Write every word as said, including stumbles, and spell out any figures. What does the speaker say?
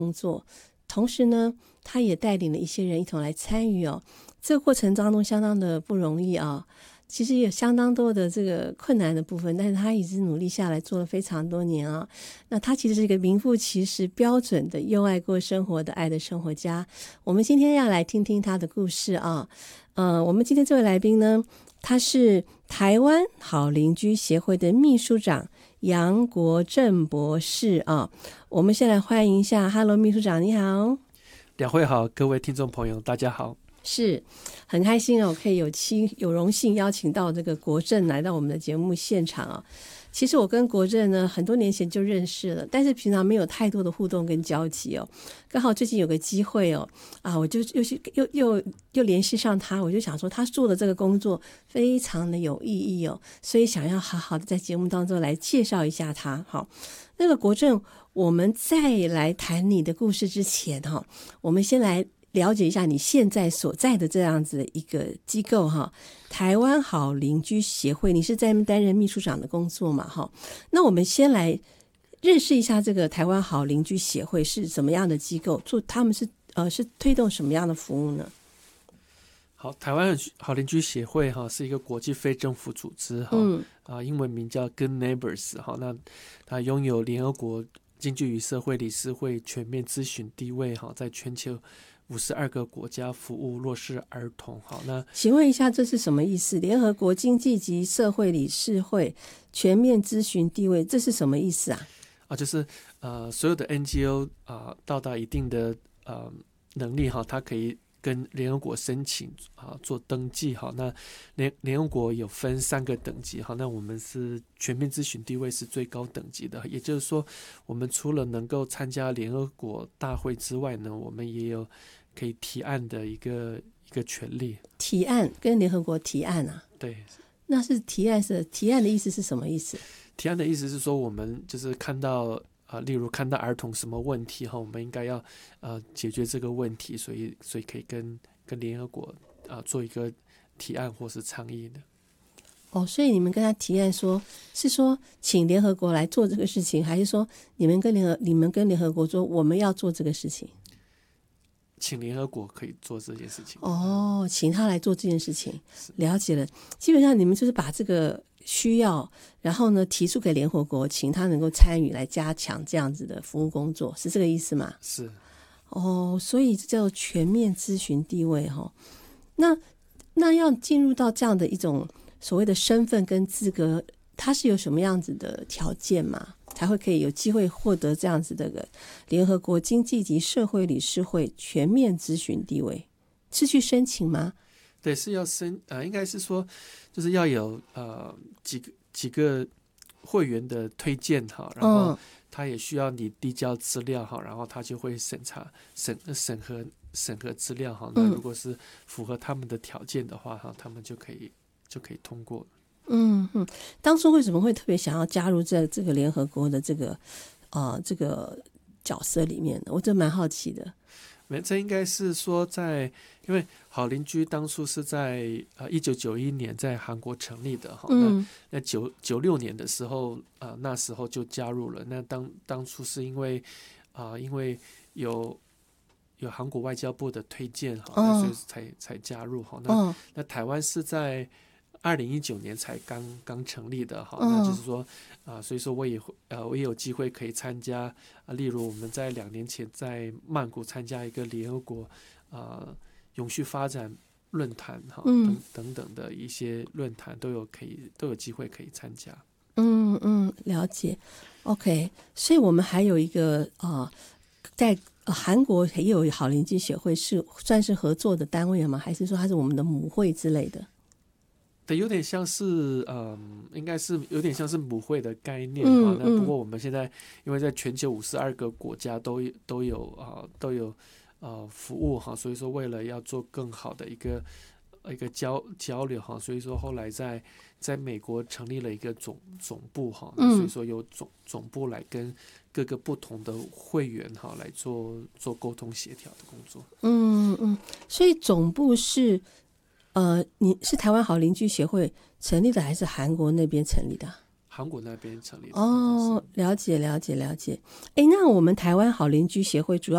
工作，同时呢他也带领了一些人一同来参与哦。这个过程当中相当的不容易啊，其实有相当多的这个困难的部分，但是他一直努力下来做了非常多年啊。那他其实是一个名副其实标准的用爱过生活的爱的生活家。我们今天要来听听他的故事啊。呃，我们今天这位来宾呢，他是台湾好邻居协会的秘书长杨国正博士啊。我们先来欢迎一下 Hello 秘书长，你好。 两位好，各位听众朋友大家好。 是很开心哦，可以有期有荣幸邀请到这个国正来到我们的节目现场啊。其实我跟国正呢很多年前就认识了，但是平常没有太多的互动跟交集哦。刚好最近有个机会哦，啊，我就又又又又联系上他，我就想说他做的这个工作非常的有意义哦，所以想要好好的在节目当中来介绍一下他。好，那个国正，我们再来谈你的故事之前哈，我们先来了解一下你现在所在的这样子的一个机构哈，台湾好邻居协会，你是在担任秘书长的工作嘛哈？那我们先来认识一下这个台湾好邻居协会是什么样的机构，做他们是呃是推动什么样的服务呢？ 好，台湾好邻居协会哈是一个国际非政府组织哈，嗯啊，英文名叫 Good Neighbors 哈，那它拥有联合国经济与社会理事会全面咨询地位哈，在全球五十二个国家服务弱势儿童。好，那请问一下这是什么意思？联合国经济及社会理事会全面咨询地位，这是什么意思啊？ 啊，就是呃所有的 N G O 啊、呃、到达一定的呃能力哈，它可以跟联合国申请啊做登记哈。那联联合国有分三个等级哈，那我们是全面咨询地位是最高等级的，也就是说，我们除了能够参加联合国大会之外呢，我们也有可以提案的一个一个权利。 提案跟联合国提案啊？ 对， 那是提案是提案的意思是什么意思？ 提案的意思是说，我们就是看到啊、呃，例如看到儿童什么问题哈，我们应该要呃解决这个问题，所以所以可以跟跟联合国啊、呃、做一个提案或是倡议的。 哦，所以你们跟他提案说，是说请联合国来做这个事情，还是说你们跟联合你们跟联合国说我们要做这个事情？ 请联合国可以做这件事情。 哦，请他来做这件事情，了解了。基本上你们就是把这个需要，然后呢提出给联合国，请他能够参与来加强这样子的服务工作，是这个意思吗？ 是。 哦，所以这叫全面咨询地位哈、哦。那那要进入到这样的一种所谓的身份跟资格，它是有什么样子的条件吗？才会可以有机会获得这样子的联合国经济及社会理事会全面咨询地位？是去申请吗？ 对，是要申呃，应该是说就是要有呃几个几个会员的推荐哈，然后他也需要你递交资料哈，然后他就会审查审审核审核资料哈。那如果是符合他们的条件的话哈，他们就可以就可以通过。 嗯嗯，当初为什么会特别想要加入这这个联合国的这个呃这个角色里面呢？我真蛮好奇的。 这应该是说在，因为好邻居当初是在呃一九九一年在韩国成立的哈，嗯、那那九九六年的时候啊、呃，那时候就加入了。那当当初是因为啊、呃，因为有有韩国外交部的推荐哈，哦、所以才才加入哈。那、哦、那台湾是在二零一九年才刚刚成立的哈，哦、那就是说啊、呃，所以说我也呃我也有机会可以参加啊、呃，例如我们在两年前在曼谷参加一个联合国啊、呃、永续发展论坛哈，嗯、等等等的一些论坛都有可以都有机会可以参加。 嗯嗯，了解。OK， 所以我们还有一个啊、呃，在韩国也有好邻居协会，是算是合作的单位吗？还是说它是我们的母会之类的？ 对，有点像是，嗯，应该是有点像是母会的概念哈、嗯。那不过我们现在因为在全球五十二个国家都都有啊都有呃服务哈，所以说为了要做更好的一个一个交交流哈，所以说后来在在美国成立了一个总总部哈，所以说由总总部来跟各个不同的会员哈来做做沟通协调的工作。 嗯嗯，所以总部是。呃，你是台湾好邻居协会成立的，还是韩国那边成立的？ 韩国那边成立的。 哦，了解了解了解。哎，那我们台湾好邻居协会主要